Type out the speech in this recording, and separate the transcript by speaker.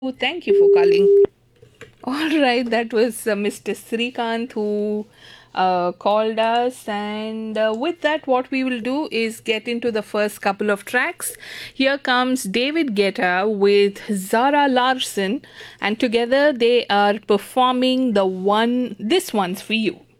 Speaker 1: Thank you for calling. All right, that was Mr. Srikanth who called us, and with that, what we will do is get into the first couple of tracks. Here comes David Guetta with Zara Larsson, and together they are performing the one. This one's for you.